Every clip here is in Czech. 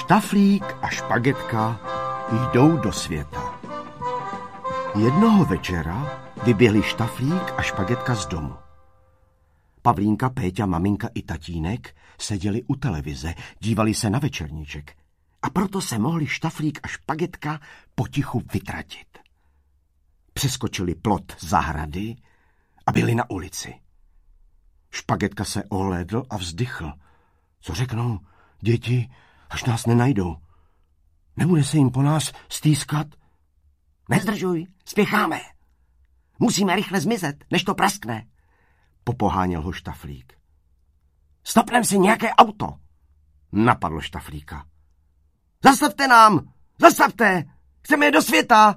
Štaflík a Špagetka jdou do světa. Jednoho večera vyběhli Štaflík a Špagetka z domu. Pavlínka, Péťa, maminka i tatínek seděli u televize, dívali se na večerníček. A proto se mohli Štaflík a Špagetka potichu vytratit. Přeskočili plot zahrady a byli na ulici. Špagetka se ohlédl a vzdychl. Co řeknou děti, až nás nenajdou? Nebude se jim po nás stýskat? Nezdržuj, spěcháme. Musíme rychle zmizet, než to praskne. Popoháněl ho Štaflík. Stopnem si nějaké auto. Napadlo Štaflíka. Zastavte nám! Zastavte! Chceme je do světa!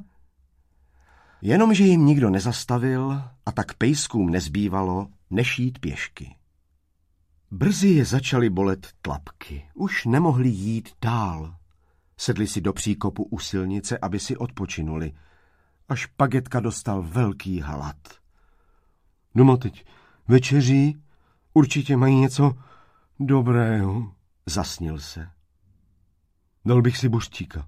Jenomže jim nikdo nezastavil a tak pejskům nezbývalo, než jít pěšky. Brzy je začaly bolet tlapky. Už nemohli jít dál. Sedli si do příkopu u silnice, aby si odpočinuli. A Špagetka dostal velký hlad. Doma teď večeří, určitě mají něco dobrého, zasnil se. Dal bych si boštíka.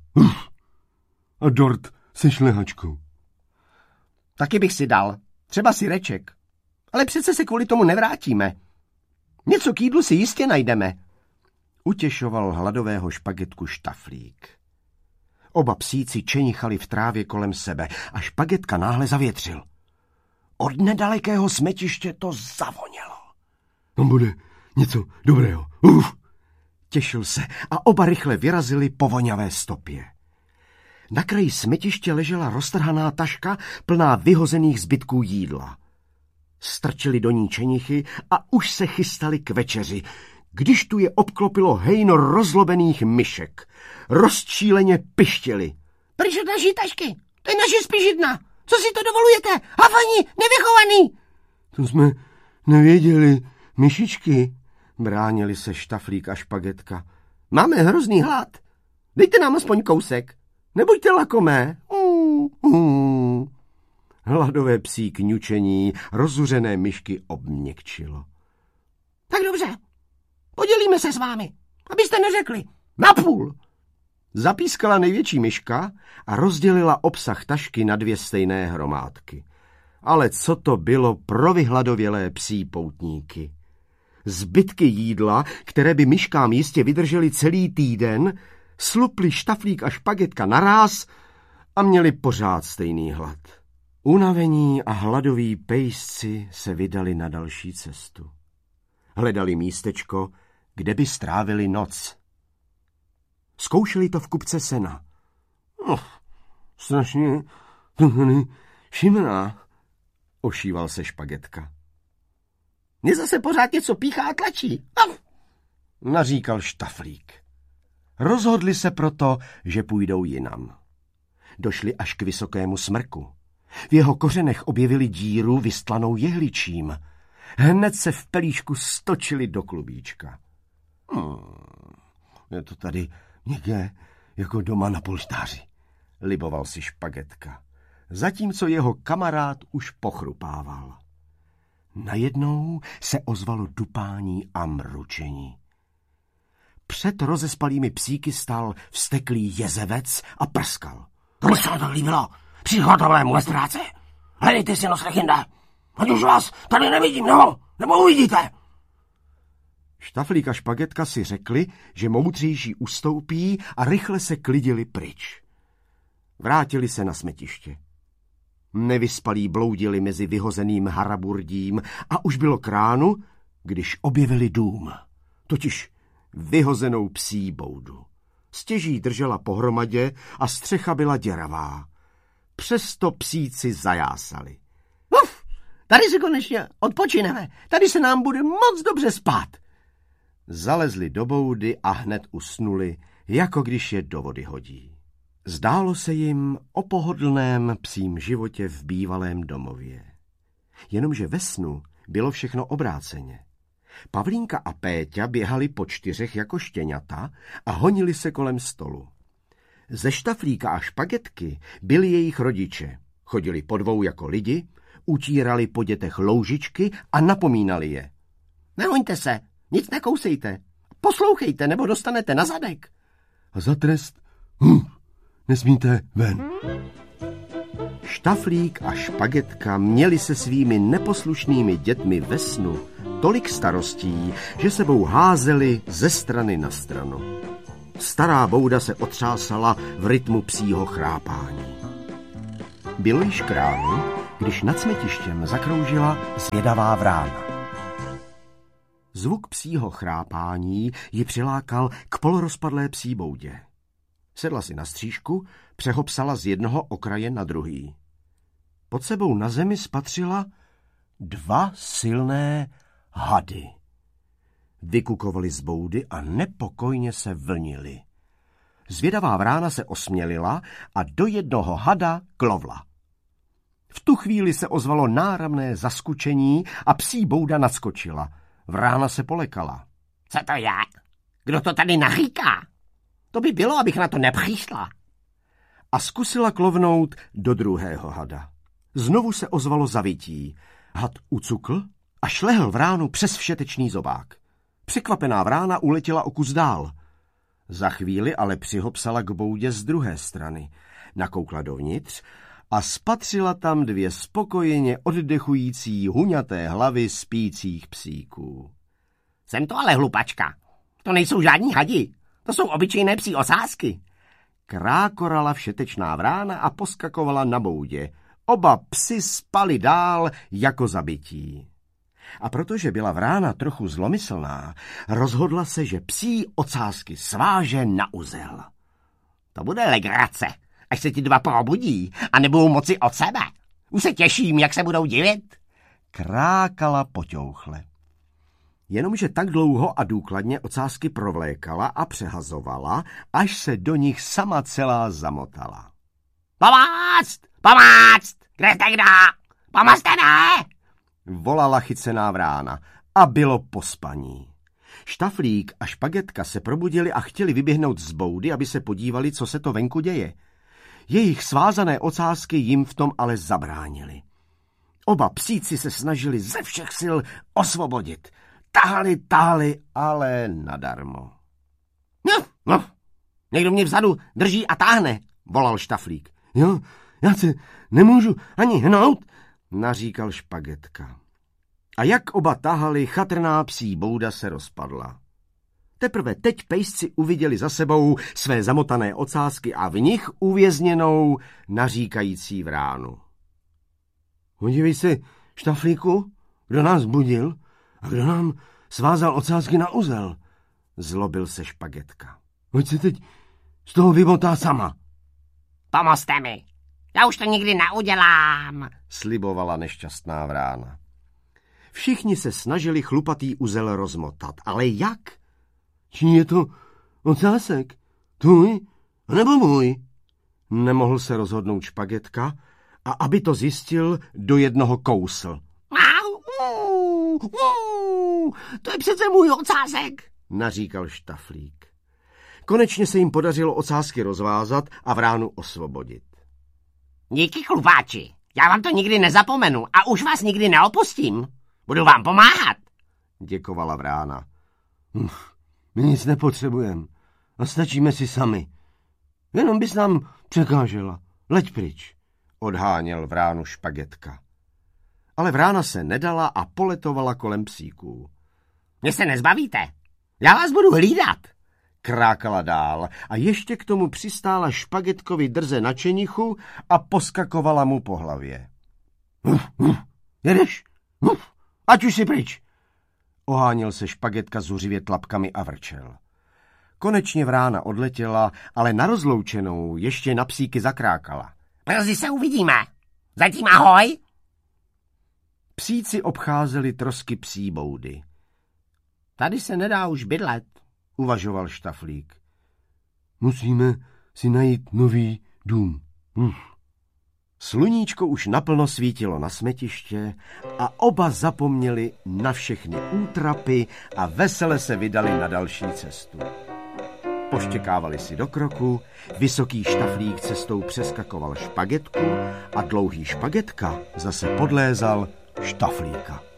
A dort se šlehačkou. Taky bych si dal. Třeba syreček. Ale přece se kvůli tomu nevrátíme. Něco k jídlu si jistě najdeme. Utěšoval hladového Špagetku Štaflík. Oba psíci čenichali v trávě kolem sebe a Špagetka náhle zavětřil. Od nedalekého smetiště to zavonělo. Tam bude něco dobrého. Těšil se a oba rychle vyrazili po voňavé stopě. Na kraji smetiště ležela roztrhaná taška plná vyhozených zbytků jídla. Strčili do ní čenichy a už se chystali k večeři, když tu je obklopilo hejno rozlobených myšek. Rozčíleně pištěli. Pryč od naší tašky, to je naše spižidna. Co si to dovolujete? Hafani, nevychovaný! To jsme nevěděli, myšičky, bránili se Štaflík a Špagetka. Máme hrozný hlad. Dejte nám aspoň kousek. Nebuďte lakomé. Hladové psí kňučení rozuřené myšky obměkčilo. Tak dobře, podělíme se s vámi, abyste neřekli. Napůl! Zapískala největší myška a rozdělila obsah tašky na 2 stejné hromádky. Ale co to bylo pro vyhladovělé psí poutníky? Zbytky jídla, které by myškám jistě vydržely celý týden, slupli Štaflík a Špagetka naráz a měli pořád stejný hlad. Unavení a hladoví pejsci se vydali na další cestu. Hledali místečko, kde by strávili noc. Zkoušeli to v kupce sena. Strašně šimná, ošíval se Špagetka. Mě zase pořád něco píchá a tlačí. Naříkal Štaflík. Rozhodli se proto, že půjdou jinam. Došli až k vysokému smrku. V jeho kořenech objevili díru vystlanou jehličím. Hned se v pelíšku stočili do klubíčka. Je to tady někde jako doma na polštáři, liboval si Špagetka, zatímco jeho kamarád už pochrupával. Najednou se ozvalo dupání a mručení. Před rozespalými psíky stál vzteklý jezevec a prskal. To mi se to líbilo. Příchodovému ve ztráce. Hledejte si nos jinde. Ať už vás tady nevidím, nebo uvidíte. Štaflík a Špagetka si řekli, že moudřejší ustoupí a rychle se klidili pryč. Vrátili se na smetiště. Nevyspalí bloudili mezi vyhozeným haraburdím a už bylo k ránu, když objevili dům. Totiž vyhozenou psí boudu. Stěží držela pohromadě a střecha byla děravá. Přesto psíci zajásali. Tady si konečně odpočineme. Tady se nám bude moc dobře spát. Zalezli do boudy a hned usnuli, jako když je do vody hodí. Zdálo se jim o pohodlném psím životě v bývalém domově. Jenomže ve snu bylo všechno obráceně. Pavlínka a Péťa běhali po 4 jako štěňata a honili se kolem stolu. Ze Štaflíka a Špagetky byli jejich rodiče. Chodili po 2 jako lidi, utírali po dětech loužičky a napomínali je. Nehoňte se, nic nekousejte. Poslouchejte, nebo dostanete na zadek. a za trest nesmíte ven. Štaflík a Špagetka měli se svými neposlušnými dětmi ve snu tolik starostí, že sebou házeli ze strany na stranu. Stará bouda se otřásala v rytmu psího chrápání. Bylo již k ránu, když nad smetištěm zakroužila zvědavá vrána. Zvuk psího chrápání ji přilákal k polorozpadlé psí boudě. Sedla si na střížku, přehopsala z jednoho okraje na druhý. Pod sebou na zemi spatřila 2 silné hady. Vykukovali z boudy a nepokojně se vlnili. Zvědavá vrána se osmělila a do jednoho hada klovla. V tu chvíli se ozvalo náramné zaskučení a psí bouda nadskočila. Vrána se polekala. Co to je? Kdo to tady nachýká? To by bylo, abych na to nepřišla. A zkusila klovnout do druhého hada. Znovu se ozvalo zavití. Had ucukl a šlehl vránu přes všetečný zobák. Překvapená vrána uletěla o kus dál. Za chvíli ale přihopsala k boudě z druhé strany. Nakoukla dovnitř a spatřila tam 2 spokojeně oddechující huňaté hlavy spících psíků. Jsem to ale hlupačka. To nejsou žádní hadi. To jsou obyčejné psí osázky. Krákorala všetečná vrána a poskakovala na boudě. Oba psi spali dál jako zabití. A protože byla vrána trochu zlomyslná, rozhodla se, že psí ocásky sváže na uzel. To bude legrace, až se ti 2 probudí a nebudou moci od sebe. Už se těším, jak se budou divit. Krákala poťouchle. Jenomže tak dlouho a důkladně ocásky provlékala a přehazovala, až se do nich sama celá zamotala. Pomoct! Pomoct! Kde jste kdo? Pomozte mi! Volala chycená vrána a bylo po spaní. Štaflík a Špagetka se probudili a chtěli vyběhnout z boudy, aby se podívali, co se to venku děje. Jejich svázané ocásky jim v tom ale zabránili. Oba psíci se snažili ze všech sil osvobodit. Tahali, ale nadarmo. No, někdo mě vzadu drží a táhne, volal Štaflík. Jo, já se nemůžu ani hnout, naříkal Špagetka. A jak oba tahali, chatrná psí bouda se rozpadla. Teprve teď pejsci uviděli za sebou své zamotané ocásky a v nich uvězněnou naříkající vránu. Podívej se, Štaflíku, kdo nás budil a kdo nám svázal ocásky na uzel, zlobil se Špagetka. Pojď se teď z toho vymotá sama. Pomozte mi, já už to nikdy neudělám, slibovala nešťastná vrána. Všichni se snažili chlupatý uzel rozmotat, ale jak? Čí je to ocásek? Tvůj nebo můj? Nemohl se rozhodnout Špagetka a aby to zjistil, do jednoho kousl. To je přece můj ocásek, naříkal Štaflík. Konečně se jim podařilo ocásky rozvázat a vránu osvobodit. Díky, chlupáči, já vám to nikdy nezapomenu a už vás nikdy neopustím. Budu vám pomáhat, děkovala vrána. My nic nepotřebujeme a stačíme si sami. Jenom bys nám překážela. Leď pryč, odháněl vránu Špagetka. Ale vrána se nedala a poletovala kolem psíků. Mě se nezbavíte, já vás budu hlídat, krákala dál a ještě k tomu přistála Špagetkovi drze na čenichu a poskakovala mu po hlavě. Jedeš? Ať už si pryč, oháněl se Špagetka zuřivě tlapkami a vrčel. Konečně vrána odletěla, ale na rozloučenou ještě na psíky zakrákala. Brzy se uvidíme, zatím ahoj. Psíci obcházeli trosky psí boudy. Tady se nedá už bydlet, uvažoval Štaflík. Musíme si najít nový dům. Sluníčko už naplno svítilo na smetiště a oba zapomněli na všechny útrapy a vesele se vydali na další cestu. Poštěkávali si do kroku, vysoký Štaflík cestou přeskakoval Špagetku a dlouhý Špagetka zase podlézal Štaflíka.